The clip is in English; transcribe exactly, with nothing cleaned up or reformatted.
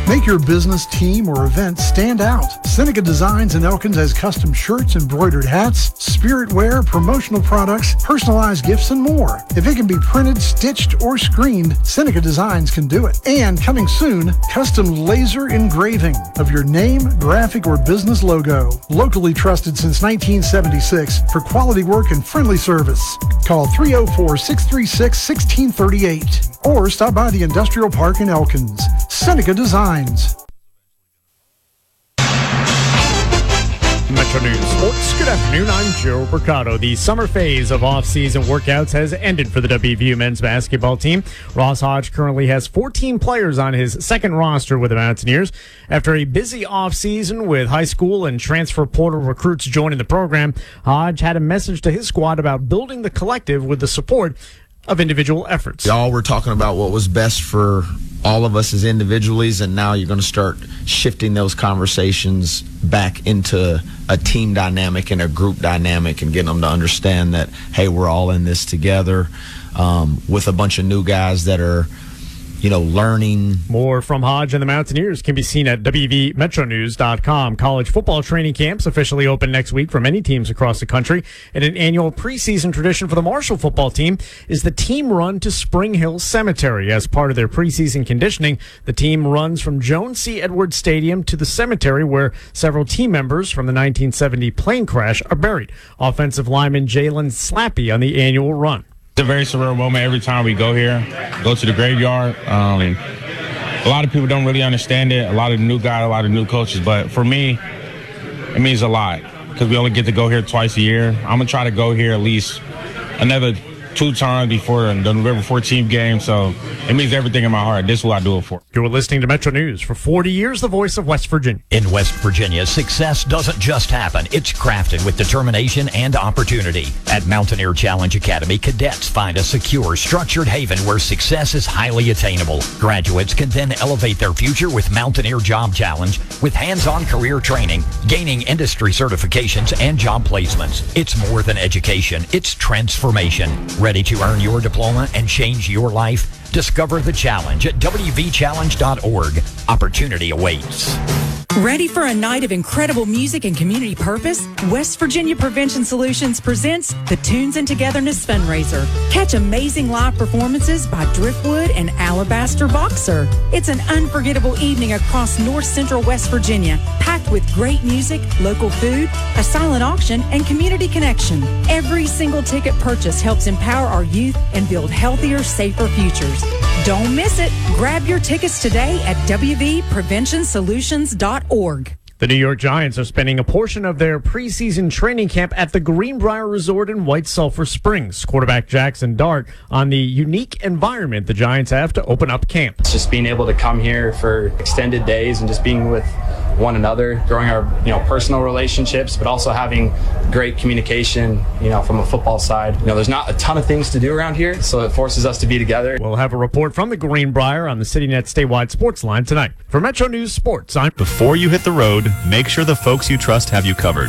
Make your business, team, or event stand out. Seneca Designs in Elkins has custom shirts, embroidered hats, spirit wear, promotional products, personalized gifts, and more. If it can be printed, stitched, or screened, Seneca Designs can do it. And coming soon, custom laser engraving of your name, graphic, or business logo. Locally trusted since nineteen seventy-six for quality work and friendly service. Call three oh four, six three six, one six three eight or stop by the Industrial Park in Elkins. Seneca Designs. Metro News Sports. Good afternoon. I'm Joe Mercado. The summer phase of off-season workouts has ended for the W V U men's basketball team. Ross Hodge currently has fourteen players on his second roster with the Mountaineers. After a busy off-season with high school and transfer portal recruits joining the program, Hodge had a message to his squad about building the collective with the support of individual efforts. Y'all were talking about what was best for all of us as individuals, and now you're going to start shifting those conversations back into a team dynamic and a group dynamic and getting them to understand that, hey, we're all in this together, um, with a bunch of new guys that are, you know, learning. More from Hodge and the Mountaineers can be seen at W V Metro News dot com. College football training camps officially open next week for many teams across the country. And an annual preseason tradition for the Marshall football team is the team run to Spring Hill Cemetery. As part of their preseason conditioning, the team runs from Jones C. Edwards Stadium to the cemetery where several team members from the nineteen seventy plane crash are buried. Offensive lineman Jalen Slappy on the annual run. It's a very surreal moment every time we go here, go to the graveyard. Um, and a lot of people don't really understand it. A lot of new guys, a lot of new coaches. But for me, it means a lot because we only get to go here twice a year. I'm going to try to go here at least another two times before the November fourteenth game. So it means everything in my heart. This is what I do it for. You're listening to Metro News. For forty years, the voice of West Virginia. In West Virginia, success doesn't just happen. It's crafted with determination and opportunity. At Mountaineer Challenge Academy, cadets find a secure, structured haven where success is highly attainable. Graduates can then elevate their future with Mountaineer Job Challenge with hands-on career training, gaining industry certifications, and job placements. It's more than education. It's transformation. Ready to earn your diploma and change your life? Discover the challenge at W V challenge dot org. Opportunity awaits. Ready for a night of incredible music and community purpose? West Virginia Prevention Solutions presents the Tunes and Togetherness Fundraiser. Catch amazing live performances by Driftwood and Alabaster Boxer. It's an unforgettable evening across North Central West Virginia, packed with great music, local food, a silent auction, and community connection. Every single ticket purchase helps empower our youth and build healthier, safer futures. Don't miss it. Grab your tickets today at W V prevention solutions dot org. The New York Giants are spending a portion of their preseason training camp at the Greenbrier Resort in White Sulphur Springs. Quarterback Jackson Dart on the unique environment the Giants have to open up camp. It's just being able to come here for extended days and just being with one another, growing our you know personal relationships, but also having great communication, you know, from a football side. You know, there's not a ton of things to do around here, so it forces us to be together. We'll have a report from the Greenbrier on the CityNet statewide sports line tonight. For Metro News Sports, I'm... Before you hit the road, make sure the folks you trust have you covered.